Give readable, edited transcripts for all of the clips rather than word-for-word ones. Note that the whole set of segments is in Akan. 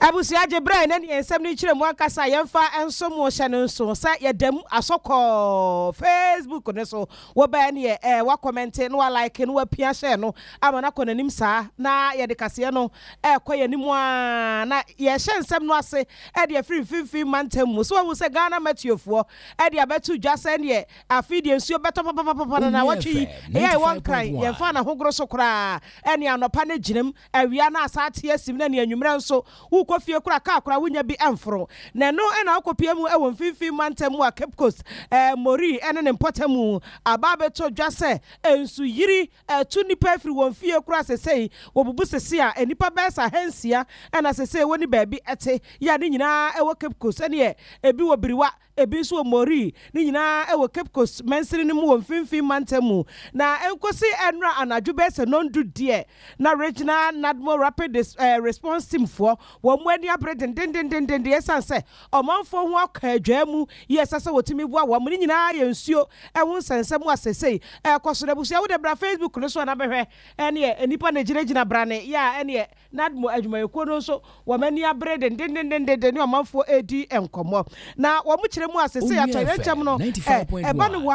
Abusia Jebra na ne ensem ni kire mu akasa yemfa enso mu hye no nso sa yedam asokọ Facebook ne so wo ba ne wa comment no wa like no wa pia share no amana kọ nanim saa na ye de kase no kọ yanimu a na ye hye ensem no ase de free mantem mu so wo se Ghana matiofo de abetu dwase ne afidi ensuo beto papa na watwi ye won kran yemfa na hogoro so kra ene anopa na ginam awia na asate asim na ne anwumre nso kofie kura ka kura wunya bi emfro na no ena akopia mu ewo mfimfi mantamu a Cape Coast mori ene ne potamu ababeto dwase ensu yiri tu nipa firi won fie kura sesei obubu sese a enipa besa hansia ena sesei woni baabi ete ya ni nyina ewo Cape Coast ene ebi wo biriwa ebi so mori ni nyina ewo Cape Coast mensiri ni mu won mfimfi mantamu na enkosi enra anadwo besa nondu die na regional nadmo rapid response team for mwani abreden den esanse omanfo ho akadwa mu yesase wotimi bua wo mni nyina ye nsuo ehun sensem asesei ekoso na busia wo de bra Facebook no so na behwe ene enipa na giragina brane ya ene nadmo adwumayeko no so wo mani abreden den omanfo edi enkomo na wo mu kire mu asesei atoyechem no eba no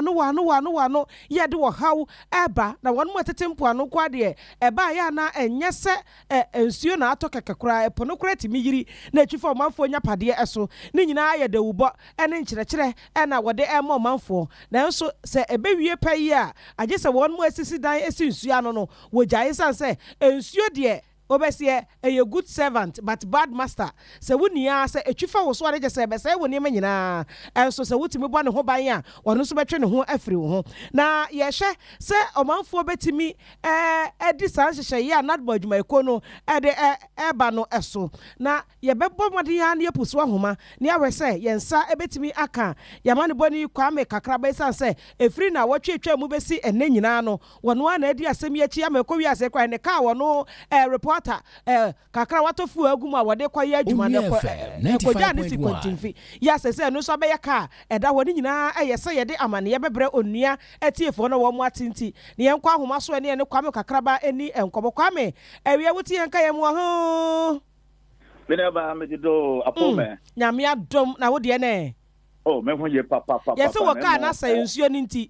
wano ye de wo haw eba na won mu tetempo ano kwa de eba ya na enyese nsuo na atokekekura no kreti mi yiri na atwifo manfo nya pade eso ni nyina ya dawubo ene nkyerɛkyerɛ ena wode ema manfo na nso se ebewie payi a agye se won mu asisi dan esi nsuo ano no wogyae sanse nsuo de obesie a good servant but bad master se wunia se atwifa wo so ade se be se woni ma nyina enso se wutimi bɔ ne ho ban a wono so betwe ne ho afiri wo ho na ye hye se omanfo betimi edi san hyehye ye anadbo adwuma ekono ede eba no eso na ye bebɔ mɔden ya ne pusu ahoma ne awe se ye nsa ebetimi aka yama ne bɔni kwame kakra ba san se efiri na wotwetwa mu besi enne nyina no wono na edi asemi achi ya makowi ase kwa ne ka wono report kakra watofu aguma wode kwaye adwuma ne koja ne si kontimfi ya sese no so be yaka eda woni nyina eyese ye de amane ye bebre onua etiefo no wo mu atinti ne yenkwa ahoma so ne ne kwame kakra ba eni enkobo kwame ewie wuti yenka ye mu ho meneba mejido apome nyame adom na wo de ne me ho ye papa yese wo ka na sayensuo ni nti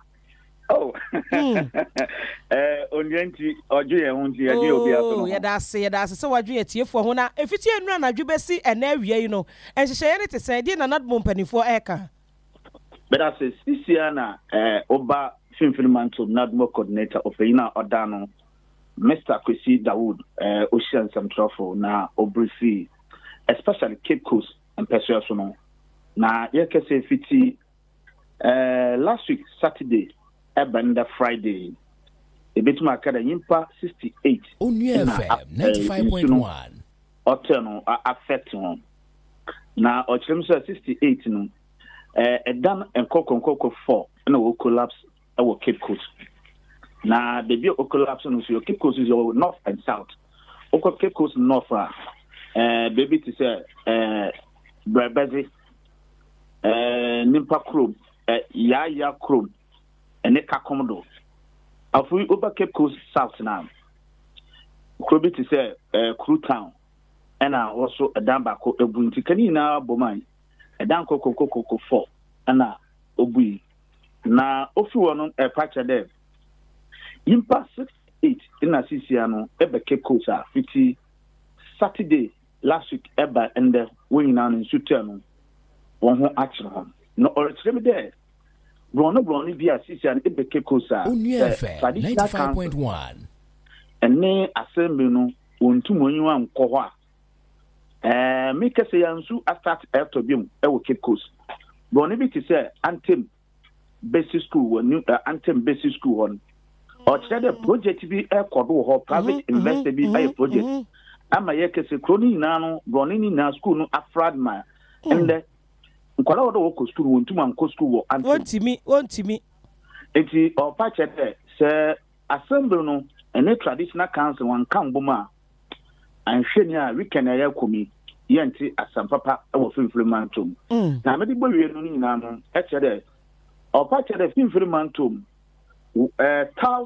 onyanti ojo ye ho nti ade obi aso no yeda ase se wadwe etiefo ho na efiti enu na dwe besi ena awie yi no enhyehyɛ ye ne te sɛ die na nadmo mpanifo eka beda se sisia na oba finfinimanto nadmo coordinator of ina odano Mr. Kwesi Dawood Ocean Central na obrifi especially Cape Coast and Persuasion no na ye kese fiti last week Saturday Ebenda Friday ebetuma akada yimpa 68 Onua FM 95.1 Oteno affect him na ochirem so 68 no edan enkoko 4 na wo collapse e wo Cape Coast na baby o collapse no so Cape Coast is your north and south o Cape Coast north baby to say Brebezi Nimpa Chrome ya Chrome ene kakomdo afu over Cape Coast south now krobi to say Crew Town and also a dambako ebunti kanina boman a danko koko 4 ana obui na ofi wono e patch there impa 68 in asisiano ebe Cape Coast 50 Saturday last week eba and the winning in sutano won ho action no oritreme there Brono bi asisi an ebe Cape Coast Onua FM 95.1 ene assembly no ontum onyiwa nkɔ hɔ a me kese yansu start after biom e wo Cape Coast Brono bi ti say Anthem Basic School new Anthem Basic School on or the project bi e kodo hɔ private investor bi by project ama ye kese kroni na no Brono ni na school no afradma and nkwala wodo wo school wontum anko school wo wontimi enti o patch there say assembly no ene traditional council wan kan boma anhwe ni a weekend ya komi yenti asampapa e wo finfrimantom na me di bowie no nyina no e chere o patch there finfrimantom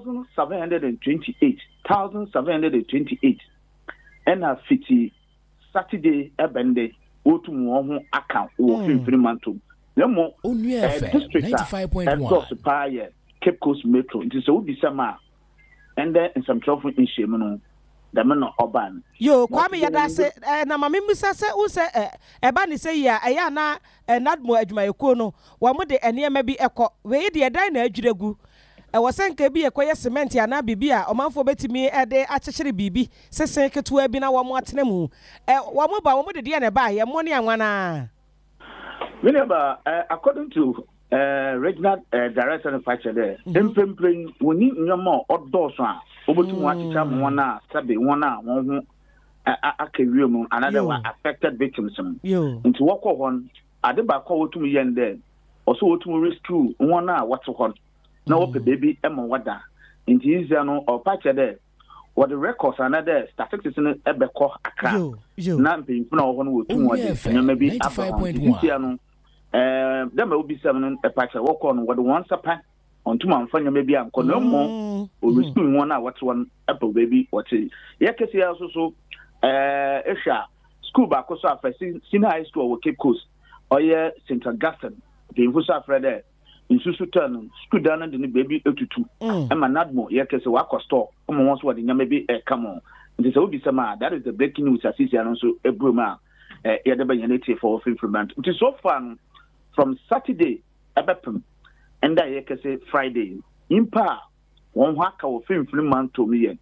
1728 and a 50 Saturday ebende otum wo ho aka wo finfini mantom nemo district 95.1 pa Cape Coast Metro nti so obi sama and then in some trouble in shame the man oban yo kwame yada se na mama musa se wo se eba ni se ya eya na nadmo adwumayeko no wo mo de enema bi ekọ we de dan na adwuregu wo senka bi ekoye cement ya na bibi a omanfo betimi ede akyekere bibi sesen ketua bi na wo mo atena mu wo mo ba wo mo de de na ba ye mo ne anwana whenever according to regional director of factory there empempren woni nyomo odoso a obotum achicha mo na sabe wona won akawiemu another one affected victims into work on ade ba ko wotum yen there also wotum rescue wona wato hon na wo pe baby e mo wada into izia no o factory there what the records another statistics no ebeko akra na mpemfu na wo no wotum wade nyama bi aba dem will be 7 a patch work on what once upon on 2 months for maybe I'm no more or restoring 1 hour what's one apple baby what is yakesi also so esha school back so for senior high school Cape Coast or yeah St. Augustine the infusa frede in susu turn school down and the baby 82 and my nadmo yakesi wako store once what the maybe come on this will be some that is the breaking news assistant also a bruma yadaba yanete for fulfillment it is so fun from Saturday ebepem and I can say Friday impa one haka of film man to me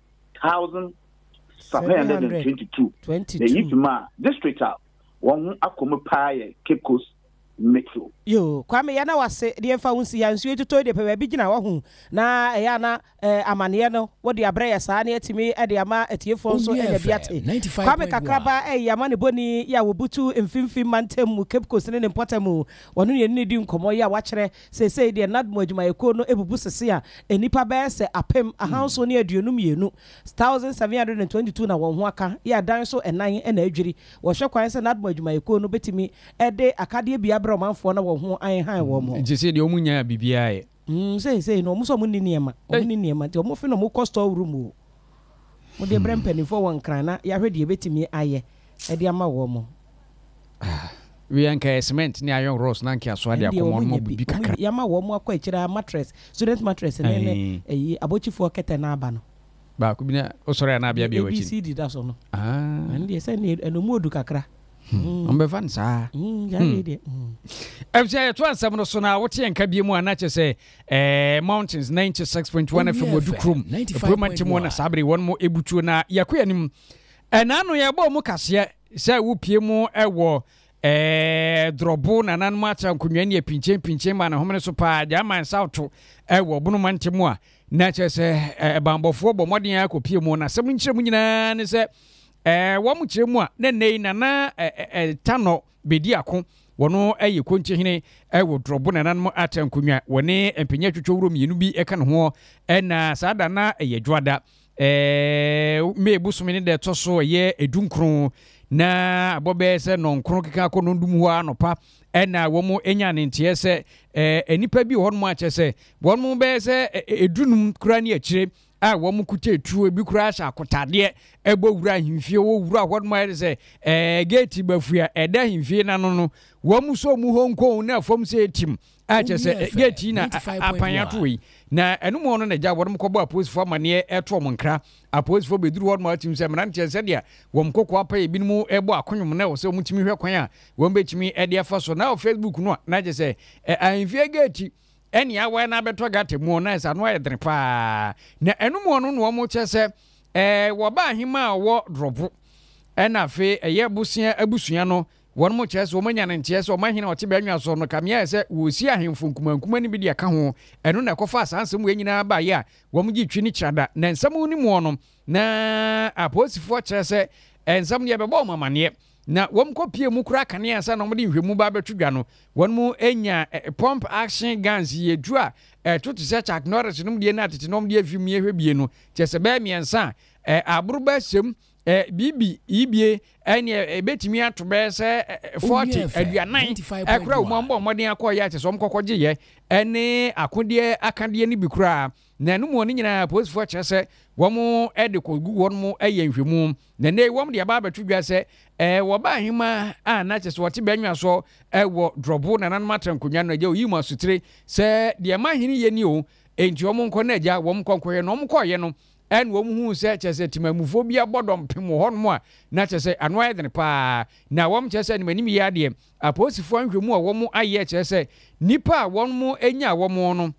1,722 the Ifima district one akoma pie Cape Coast Metro yo kwame ya na wase de fa wonsi ya nsu etuto de pe bi gina wo hu na ya na amane no wo de abre ya saa na etimi e de ama etiefo nso e de biate kwame kakraba ya ma ne boni ya wo butu mfimfim mantem mu Cape Coast ne importamu wono ne ni di nkomo ya wa kire sesei de nadmo adwumayeko no ebubu sese a enipa ba se apem ahanso ne aduonum yenu 1722 na won ho aka ya dan so enan e na adwiri wo hwe kwan se nadmo adwumayeko no betimi e de akade bia bra manfo na wo ho an han wo mo je se de omunya bibia ye say no muso mu ni niema ti omo fi no mu cost room o mo de brempeni for one krana ya hwe de betimi aye e de ama wo mo we anka cement ni ayon rose na nka so ade akomo mo bibi kakra ya ma wo mo akwa ekira mattress student mattress ne eyi abochifo kete na aba no ba ku bi na osore na bia bia wachi ABCD da so no and say ne enomu odu kakra ombe fan sa FJ to ansam no so na wote enka bie mu ana che se mountains 96.1 FM Odukrum promontimo na sabre won mo ebutuo na yakoyanim enano ye bo mu kase se wo pie mu ewo drobo na nan ma cha nkonwa ne pinchen ma na homene so pa jaman south ewo bunu mantimo a na che se bambofo bo modern akopie mu na sem nkyeremu nyina ne se wa mu kyeremu a nei na tano bedi ako wono eye konche hene ewo drobo na nan mo atankonwa wone empenya twetwowro mienu bi eka ne ho na saada na eye dwada me busumene de toso ye edunkron na abobe se nonkron keka ko nondum ho anopa na wo mu enya ne ntie se enipa bi ho no ache se won mu be se edunum kura ne akire a wo mu kuta tuo bi kura sha akotade ebo wura himfie wo wura ho no se gate bafua eda himfie na no wo mu so mu honko na fom se etim a che se gate na apanyato yi na enu mo no na ja wodum ko bo aposifo amane eto mo nkra aposifo beduru wodum atim se mran che se dia wom kokko apa e binimu ebo akonwom na wo se omutimi hwe kwan a wom betimi e de afa so na Facebook no na je se ahimfie gate eni awa na beto gate mu na esa no ayedre pa na enu mo no no mo che se wo ba ahima wo dropo ena fe eye busia abusua no won mo che se o manya ne ntie se o mahina o te ba nwa so no kamia se wo si ahemfo nkumankuma ni bi de aka ho enu na kofa asansem we nyina ba ye a wo mo gi twini kyada na nsam ni mo no na aposifo che se ensam ne be bo mamane na wom kopie mu kura kane ansa na mo de hwemu ba betudwa no won mu enya pump action guns ye dua to se Chuck Norris no de na tete no de afim ye hwebie no che se ba miensa aburu ba sem bibi ibie ɛne ebetimi ato bɛ sɛ 40 aduanan ɛkura wo mbɔ mmɔden akɔ yɛ ate so ɔmkɔkɔgye yɛ ɛne akodeɛ akadeɛ ne bi kura na no mu ne nyinaa posifoɔ kyerɛ sɛ wɔn ɛde kɔgu wɔn mu ɛyɛ nhwɛmu na ne wɔn de aba abɛto dwa sɛ wɔba ahema a na kyerɛ sɛ wɔte bɛnwa so ɛwɔ drɔbo na nanom atrankonwa no agya oyi mu asotire sɛ deɛ ma hene yɛ ni o enti wɔn nkɔ na agya wɔn nkɔnkɔyɛ no wɔn kɔyɛ no ɛn wɔn hu sɛ kyerɛ sɛ timamufoɔ bi abɔ dɔmpem wɔ hɔnom a na kyerɛ sɛ ano ayɛ dene paa na wɔn kyerɛ sɛ nimanim yɛ adeɛ apolisifoɔ nhwɛmu a wɔn ayɛ kyerɛ sɛ nipa a wɔn mo anya wɔn no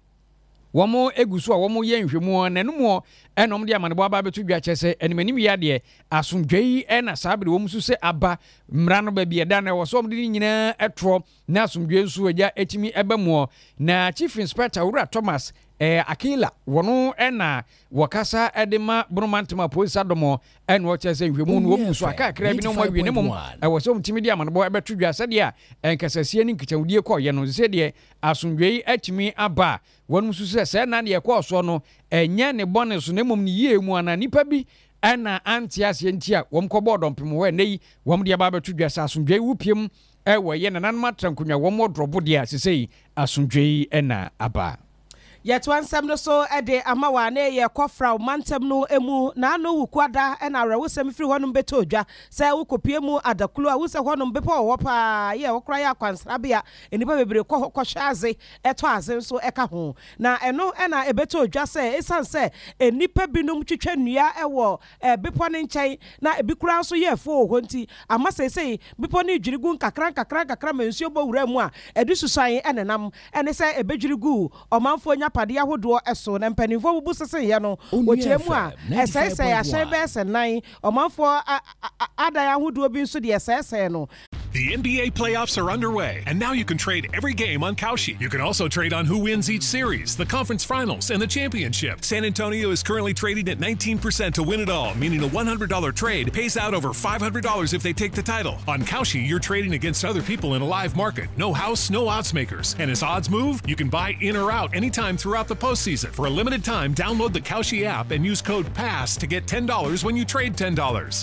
wɔn egu so a wɔn yɛ nhwɛmu na ɛnum ɛnum de amanebɔ aba abɛto dwa kyerɛ sɛ animanim yɛ adeɛ asomdwa yi ɛna saa bere wɔn nso sɛ aba mmara no baabi ɛda na ɛwɔ so wɔn de ne nyinaa ɛtorɔ na asomdwa nso agya etimi ɛbɛ mu na chief inspector Wura Thomas Akila wɔno ɛna wɔkasa ɛde ma Bromantema police adomo ɛna wɔkyerɛ sɛ nhwɛmu no wɔn so akakra bi no mo awie ne mom ɛwɔ sɛ wɔn timi de amanebɔ ɛbɛto dwa sɛdeɛ ɛnkasasie ne nkitawudie kɔɔyɛ no sɛdeɛ asomdwa yi atimi aba wɔn nso sɛ sɛ na deɛ kɔɔ so no ɛnyɛ ne bɔne so na mmom ne yie mu ana nipa bi ɛna ante aseɛ nti a wɔn kɔbɔ dɔmpem wɔ ɛnɛ yi wɔn de aba abɛto dwa sɛ asomdwa yi wupiem ɛwɔ yɛ na nanom atrankonwa wɔn wɔ drɔbo deɛ sesei asomdwa yi ɛna aba yɛto ansɛm no so de ama wa ne yɛ kɔfra mantam no emu na ano wukwada na awrawosɛm firi hɔnom bɛtɔ dwa sɛ wokopie mu adakulu a wusɛ hɔnom bepɔ wɔ paa yɛ wokra yɛ akwansrabea enipa bebre kɔhwɛ aze ɛtɔ aze nso ɛka ho na ɛno na ɛbɛtɔ dwa sɛ esan sɛ enipa binom twitwa nnua ɛwɔ bepɔ ne nkyɛn na ebi kura nso yɛ fo hɔ nti ama sɛsɛi bepɔ ne dwiri gu kakra ma nsuo bɔ wura mu a ɛde susan ɛnenam ɛne sɛ ɛbɛdwiri gu ɔmanfo nya padeɛ ahodoɔ ɛso na mpanimfoɔ bubu seseyɛ no wɔkyerɛ mu a ɛsɛsɛ ahyɛn bɛsɛ nan ɔmanfoɔ adan ahodoɔ bi nso deɛ ɛsɛsɛ no. The NBA playoffs are underway, and now you can trade every game on Kalshi. You can also trade on who wins each series, the conference finals, and the championship. San Antonio is currently trading at 19% to win it all, meaning a $100 trade pays out over $500 if they take the title. On Kalshi, you're trading against other people in a live market. No house, no odds makers. And as odds move, you can buy in or out anytime throughout the postseason. For a limited time, download the Kalshi app and use code PASS to get $10 when you trade $10.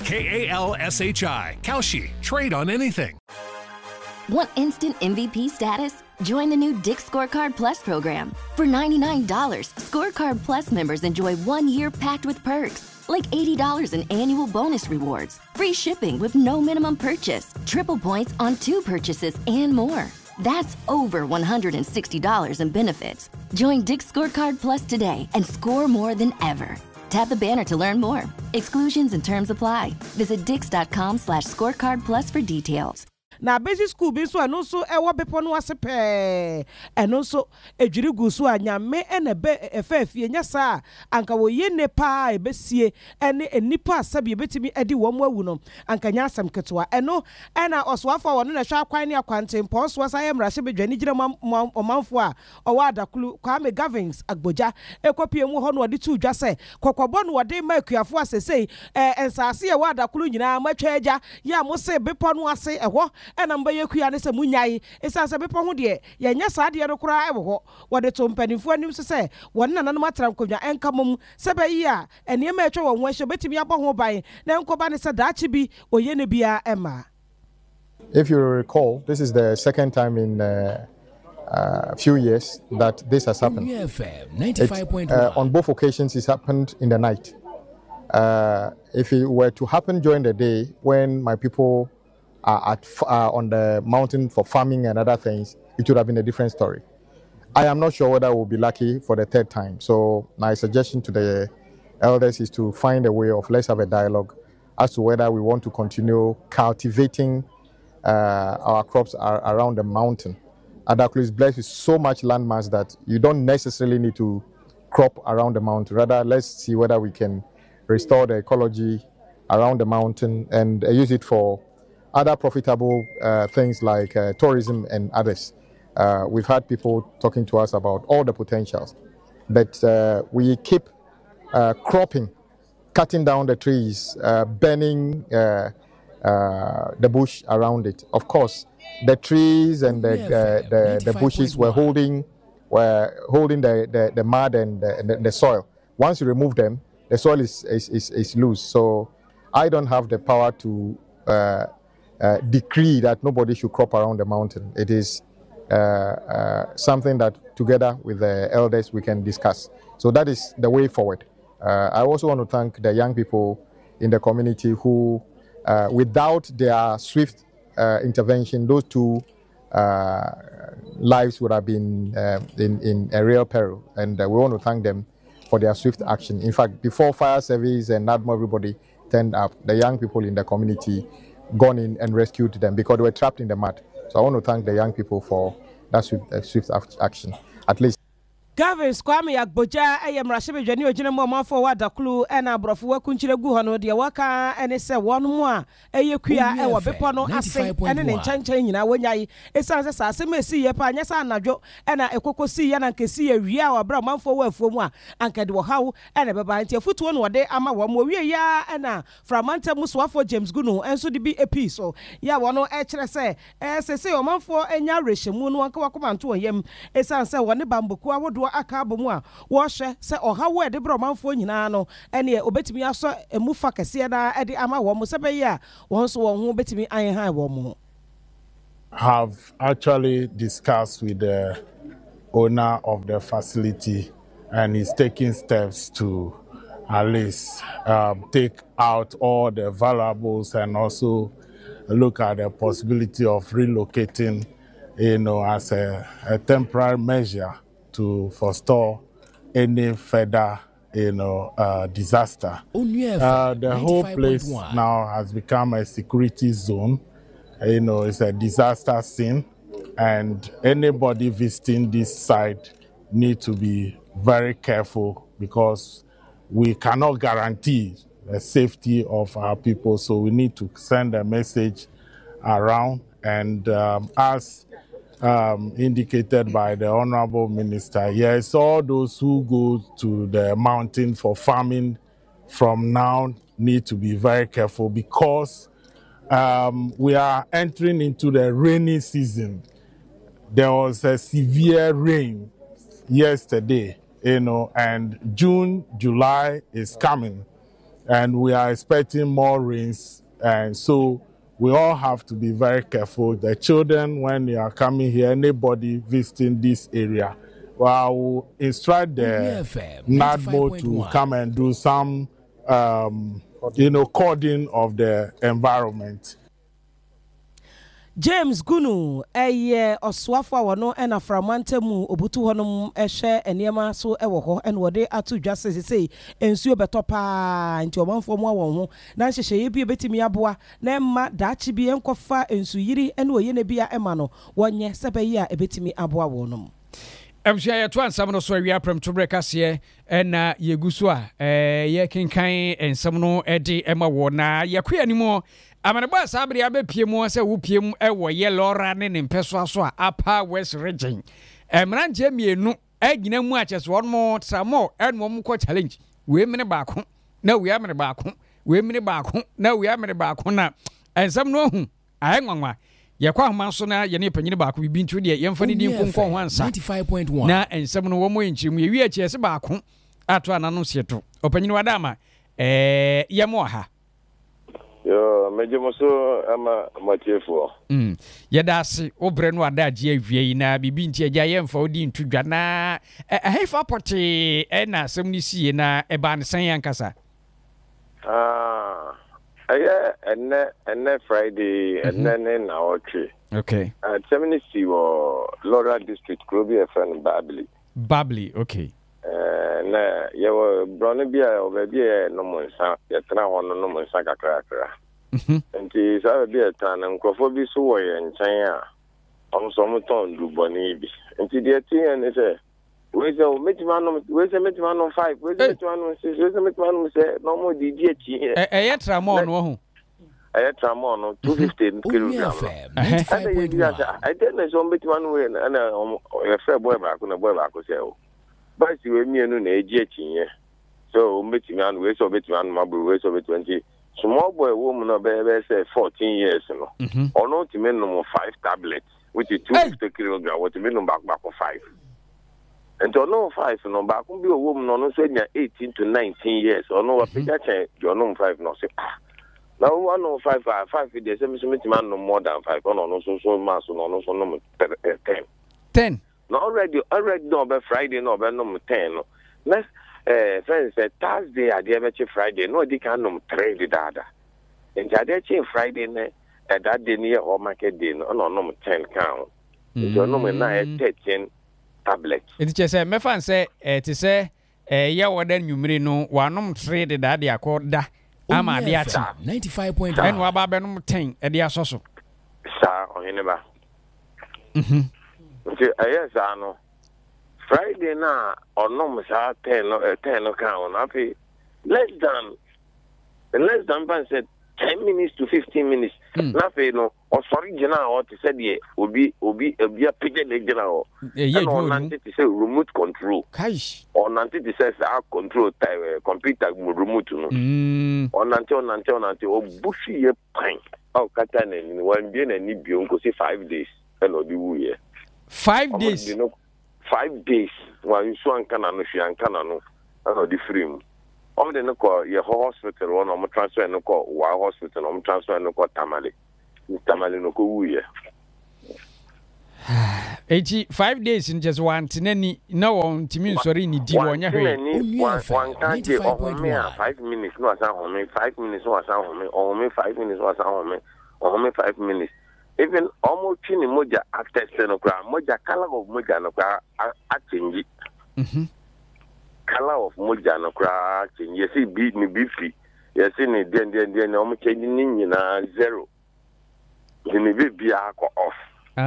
KALSHI. Kalshi. Trade on anything. Want instant MVP status? Join the new Dick's Scorecard Plus program. For $99, Scorecard Plus members enjoy 1 year packed with perks, like $80 in annual bonus rewards, free shipping with no minimum purchase, triple points on 2 purchases, and more. That's over $160 in benefits. Join Dick's Scorecard Plus today and score more than ever. Tap the banner to learn more. Exclusions and terms apply. Visit dix.com/scorecardplus for details. Na basic school bi so eno so ewo bepo no ase pe eno so edwiri gu so anyame ene be efafie nya sa anka wo ye ne pa ebesie ene enipa asabe ebetimi edi wo mu awu no anka nya asem ketwa eno ena oswafo wo no na hwa akwan ne akwantempo so sa ye mrahye bedwani gire omanfo a owo adakulu Kwame Gavins Agboja ekopie mu ho no ode tu dwa se kokobo no wode ma akuafo asesei ensase ye wo adakulu nyina matwa agya ya mo se bepo no ase eho ena mbaye kuya ne se munyai esanse bepo ho de ye nya saa de no kora ewo ho wode to mpanimfo anim so se won nananom atrankodwa enkamom se ba yi a ene ma etwa wo ho ahye betimi abɔ ho ban na enkoba ne se daachi bi oye ne bia ema. If you recall, this is the second time in a few years that this has happened. On both occasions it's happened in the night. If it were to happen during the day when my people are on the mountain for farming and other things, it would have been a different story. I am not sure whether we'll be lucky for the third time. So my suggestion to the elders is to find a way of, let's have a dialogue as to whether we want to continue cultivating our crops around the mountain. Adakulu is blessed with so much landmass that you don't necessarily need to crop around the mountain. Rather, let's see whether we can restore the ecology around the mountain and use it for other profitable things like tourism and others. We've had people talking to us about all the potentials, but we keep cropping, cutting down the trees, burning the bush around it. Of course, the trees and the bushes were holding the mud and the soil. Once you remove them, the soil is loose. So I don't have the power to decree that nobody should crop around the mountain. It is something that together with the elders we can discuss. So that is the way forward. I also want to thank the young people in the community who, without their swift intervention, those two lives would have been in a real peril. And we want to thank them for their swift action. In fact, before fire service and NADMO, everybody turned up, the young people in the community gone in and rescued them because they were trapped in the mud. So I want to thank the young people for that swift action. At least. Gavin Kwame Agboja Mrashibe Jani Ojina Mama for Wadaklu and Abrofu Wakunchile Guhano, the Waka, and it's a one more a Kuya, a Bepono, and an enchanting in our way. It sounds as I may see a Panyasa Najo and a Coco see and can see a real Brahman for work for one, and can do how and a baby foot one one day. I'm a one more ya and from Manta Muswa for James Guno, and so to be a piece. So, ya one or actually say, as I say, a man for a narration, moon one come to him. It sounds one bamboo, I would akabomwa woshe se ohawo de bromanfo nyina no ene obetimi aso emufa kese na ede ama wo mo sebe ya won so won ho betimi an han wo mo have actually discussed with the owner of the facility, and he's taking steps to at least take out all the valuables and also look at the possibility of relocating, as a temporary measure to forestall any further, disaster. The whole place now has become a security zone. It's a disaster scene, and anybody visiting this site need to be very careful because we cannot guarantee the safety of our people. So we need to send a message around, and as indicated by the Honorable Minister, yes, all those who go to the mountain for farming from now need to be very careful because we are entering into the rainy season. There was a severe rain yesterday, and June, July is coming, and we are expecting more rains, and so we all have to be very careful. The children, when they are coming here, anybody visiting this area, well, I will instruct the NADMO to come and do some, coding of the environment. James Gunu, Oswafa wano ena framante mu obutu honum ehye eniema so ewo and wode atu dwase say ensuo betopa nti omanfo mu awon ho na hyehye ye bi betimi aboa na emma daachi bi enkofa ensu yiri ene oye ne bia ema no wonye sebeyi a ebetimi aboa wonum. Emsia ya twan samno so awia prem to brekase na yeguso a ye kenkan ensam no ede ema wo na yakoya ni mo amaneba sabri abepie mu se wo pie mu ewo ye lora ne mpeso aso a apa west region emranje mienu agina mu acheso won mo tramo enmo mu ko challenge we mene baako na we amene baako we mene baako na we amene baako na ensam no hu ayenwanwa yakwa homa so na ye ne panyine baako bibi ntu de yemfa ne din konkon ho ansa 95.1 na ensam no wo mo enchimu ye wi achiese baako ato anano sieto opanyine wadama yemo ha yo mejemoso ama matiefo yedase obre no adaje awie na bibi nti agya yemfa odi ntudwa na hefa poti na asem ni sie na eba ne san yankasa enne Friday enne na oche okay semini si wo Laura district Krobi FN Babli okay na yewo brone bia obebia no monsa yetra wono no monsa kakra nti sabe bia tan nkofo bi so wo ye nchen a omso ton duboni bi nti de tin ne se we say metima no 5 we say metima no 6 we say metima no say no mo di echi yetra mo no ho yetra no 250 kg I tell me so metima no we na e fe boy ba ko say o but we mienu na eji etinye so metima no we so metima no mabu we so 20 small boy woman no be say 14 years no or no to minimum 5 tablets which is 250 kg what minimum back 5 and to no 5 no back be a woman no so 18 to 19 years or no picture change you no 5 no say Now 105 there's a man no more than 5 on so mass on no 10. Now already no be Friday no be no 10. Next friends say Thursday I dey be Friday no dey can no 3 the dada. And I dey Friday ne that day near or market day no 10 count. So no me na 13 tablets. It just say me fan say to say ya wodan nwumire no wanom 3 the dada akoda ama de ati 95.1 and wa ba benum 10 e de asoso sa oheneba nti ayesa no Friday na onom sa 10 no count na pe less than ban said 10 minutes to 15 minutes na pe no original what said the obi a page de general and on to say remote control on to say control computer remote no on until obushi pan o kata na ni wan bi na ni bio nko say 5 days and odi wu ye 5 days 5 days wan so anka na no hwe anka na no and odi free mu o de no ko ye hospital one o transfer no ko wa hospital o transfer no ko tamale no ko wuye 5 days in just one tinani na won timi nsori ni di wonya hwe one can dey on me 5 minutes no asan home 5 minutes no asan home on me 5 minutes no asan home on me 5 minutes even almost chini moja access no kra moja color of moja no kra a change color of moja no kra change you see beat ni BP you see ni den no mo change ni nyina 0 ni be ko off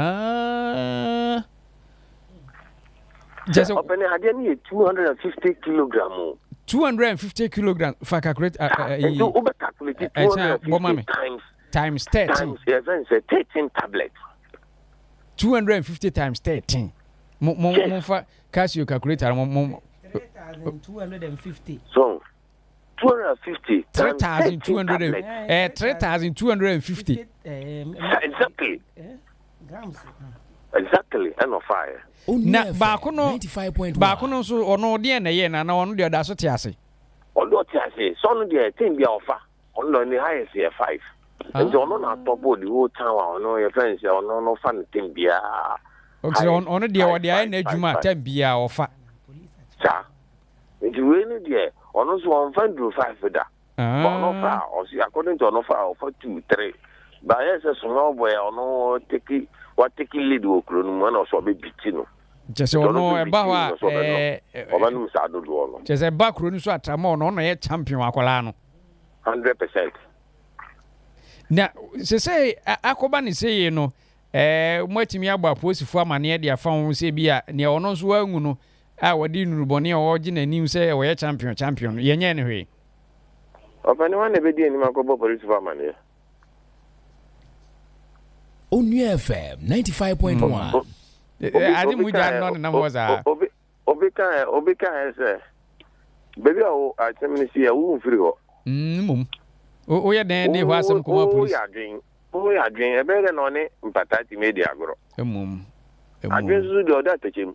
just open hade ni 250 kilogram 250 kilogram for calculate so over calculate 250 times 13 times 13 tablets 250 times 13 mo fa Casio calculator mo 250 so 250 3,250 exactly grams exactly and of fire na baako no so ono de na ye na ono de da so te ase ono te ase so no de tin bia ofa ono ni highest 5 and ono na top of the whole town ono your friends ono no fan tin bia okay ono de wo de ai na adwuma tan bia ofa sa nti we ni de ono so on fan do 5 da ono fa o si according to ono fa o for 2 3 ba yes so boy ono take lead wo kro no mo na so be biti no jese ono e ba wa o ba no sa do ono jese ba kro no so atrama ono ye champion akola no 100%. Na se akoba ni se no mwatimi agba posifo amane de afa ho se bia ne ono so angu no a wadi nurubone o gi nanim se wo ye champion yenye ne hwe opani wane be di ni makobo posifo amane Only FM 95.1 adi muja no na moza obika ese baby o atemni si ya wu firi ho mum o ya den de wa asem ko police o ya dwen e be no ne mpatati media agro mum adwen su de oda tachem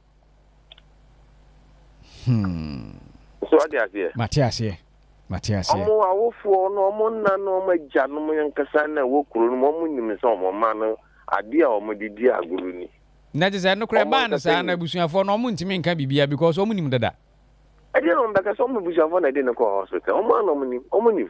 so adi asie Matias omo awofo no omo nna no omo agya no mo yankasa na wo kuro no omo nim se omo ma no ade a omo didi agro ni na je say no kra ba na sa na busuafo no omo ntimi nka bibia because omo nim dada ade no mbaka so omo busuafo na de no ko hospital omo no omo nim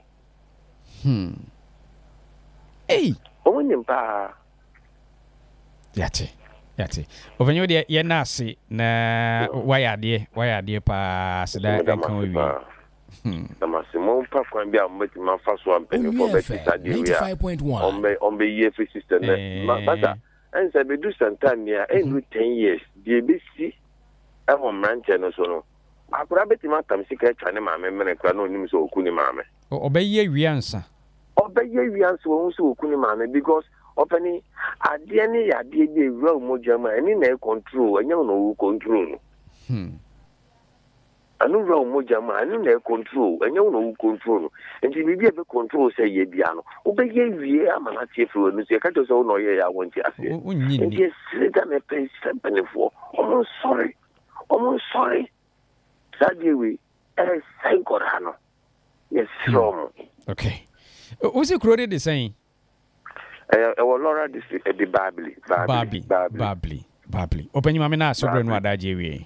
Hey omo nim pa yate ovenyo de ye na ase na wayade pa seda enkan wi Maximum pa kwa bia mbeti mafaso ampeni for beti sadia 95.1 ombe year system bata ense be do sometime ya 10 years die besi e ho mranche no so no akura beti matam sika etwa ne maame mene kra no nim so okuni maame obeye wiansa wo so okuni maame because openi ade ne ya de de ewura mojama eni na e control enya no wo control no anu raw mojama anu na control enya no control no enti bibi e be control say ye bia no obeye wie amana tie fro no se ka to so no ye ya wonti ase enti sida me pe sempenefo omo sorry sadie we say God hano yes from okay Who's the crowd the same? Laura the Babli. Open your mamma so brand what JV.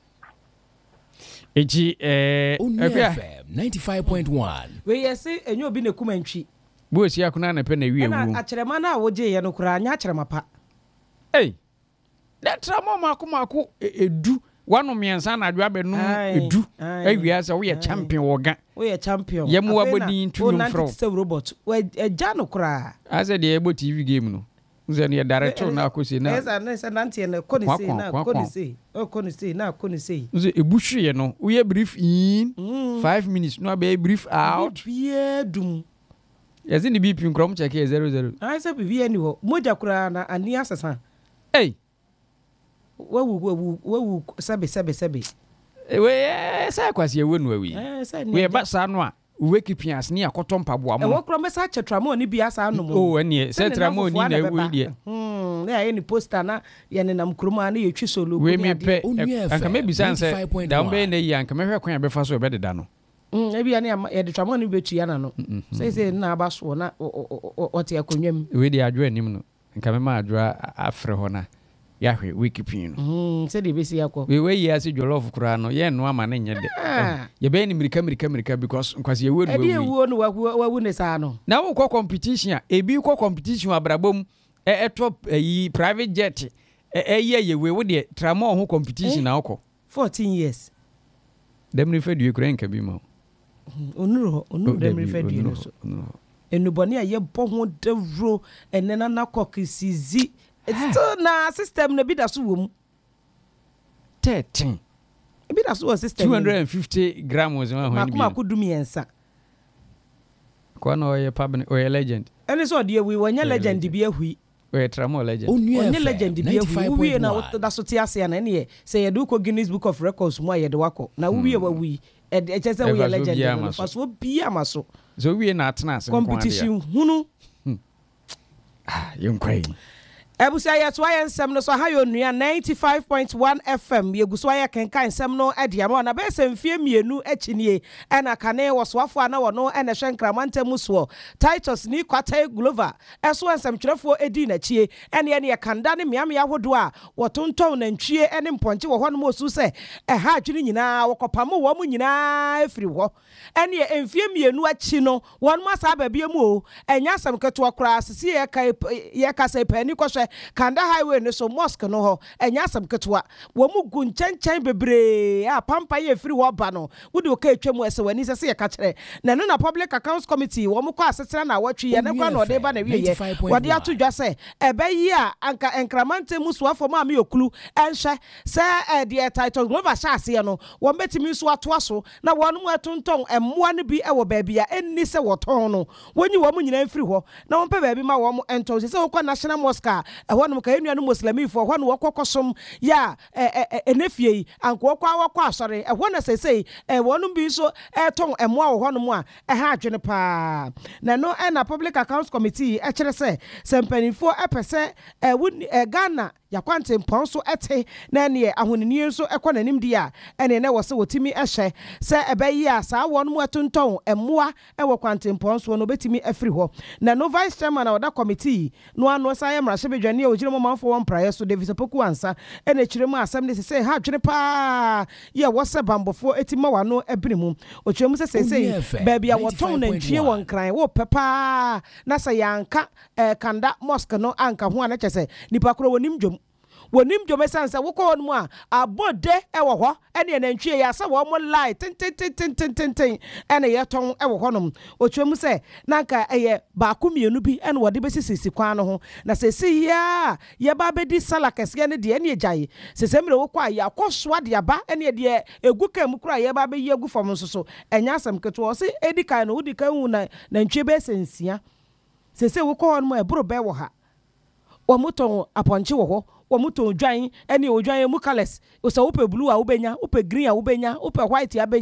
FM 95.1. We say and you been a kumentri. Boys ya kuna pen a wee. Achemana woje ya no kura nya achemapa. Hey. That tramo maku edu. One of me and son adwabe no edu. We as we a champion organ. We a champion. Yemu abodi into from robot. We jano kura. I said the able TV game no. Uzani director na akosi na. Yes, and nanti na koni say na koni say. O koni say na koni say. Uze ebushu ye no. We brief in 5 minutes no be brief out. Bie dum. Yes in the BP nkrom check 00. I say bie ni ho. Moja kura na ani asesa. Hey. Wewu sebe. We say kwasi e wonu awi. We ba sa no a we kipias ni akoto mpaboa mo. E wo kro me sa chetramo ni bia sa no mo. Oh ene se tramo ni na we die. Na ye ni poster na ye ne nam kroma na ye twi solo we me pe anka me bisa nse da mbe na yi anka me hwe kwan be fa so be deda no. E bia na ye de tramo ni betu ya na no. Say na aba so na o te akonwam. We di adwo anim no. Anka me ma adwo afre ho na. Yahwe wikipin. Said the bisi yako. We yes jollof kura no ye no ama na nyede. Ye be ni mirika because ye we no we. E wo no wa ne sa no. Na wo competition ebi ko competition abrabom top private jet ye we de tramo ho competition na okọ 14 years. Dem refer du Ukraine ka bi ma. Onuro dem refer du no so. Enuboni aye bo ho devro enena na kokisizi. It's still na system na bi da so wom 13 bi da so system 250 grams ma ho ni bi makuma dumiensa kwa no ye pabne o ye legend ene so de wi wonya legend bi ahui o ye tramo legend onye legend bi ahui wi na da so ti ase na ene ye say ye do ko Guinness Book of Records mo ye de wako na wi wa wi e chese wi legend so so bi amaso so wi na atena ase competition hunu yonkrai Ebusia yetwa nsem no so ha yo nua 95.1 FM yeguso ya kenkan nsem no adiama na be semfie mienu achinie ena kane wosoafo ana wono ena hwenkramantem muso Titus ni kwata Glover eso nsem twerefo edi na chie ene ne kanda ne miame ahodo a wotonton na ntwie ene mponche wo hono osu se ha adwene nyina wokopam wo mu nyina afiri ho ene emfie mienu achi no won masa babie mu o enya asem keto akra sisi ye ka se pani kwhwe Kanda highway no so mosque no ho enya asem ketwa wo mu gu nchen bebre a pampa ye free wo ba no wo de oka etwam ese wani se ye ka kire na no na public accounts committee wo mu kwa asetera na watwi ye ne kwa no de ba na wie ye wo de atodwa se ebe yi a anka enkramante musuafo ma me okulu enhwe se de title Glover Shase no wo betimi so ato aso na wo no mu atonton emmoa no bi e wo ba bia enni se woton no wonyi wo mu nyina free ho na wo pe ba bi ma wo mu enton se wo kwa national mosque ehonu ka enua no muslimi fo ehonu wokokosom ya enefie anko wokwa asore ehonu sesei wonu bi so eton emoa ehonu mu a eha adwene pa na no na public accounts committee kire se sempanifo epese Ghana yakwante mpon so ete na ne ahonini so ekọ nanim dia ene ne wose wotimi ehye se ebeyi a saa wonu mu atonton emoa ewo kwante mpon so no betimi afiri ho na no vice chairman of that committee no anu sa ya mrahye bedwane o jiremo manfo won praye so Davis Opoku ansa ene kiremu asem ne se ha dwene pa ye wose bambofo etima wano ebinimu o kiremu se baby a woton na ntwie won kran wo pepa na sa yanka kanda mosque no anka ho ana kyese nipa kro wonim dwom wonim dwom sansa wokọ won mu a abode ewo ho ene na ntwie ya sa wo mo light tin ene ye ton ewo honom o twem se nanka eye ba komienu bi ene wode besisisi kwan no ho na sesi ya ye ba bedi salakes ye ne de ene gyaye sesemre wokọ ya kosoa de aba ene de egu kam kura ye ba be ye egu fom nso enya asem keto o se edikan no udi kan hu na ntwie be sensia sese wokọ won mu ebro be wo ha wo muton aponche wo ho wo muton dwan ene odwan mu colors o se wo pe blue a wo benya wo pe green a wo benya wo pe white a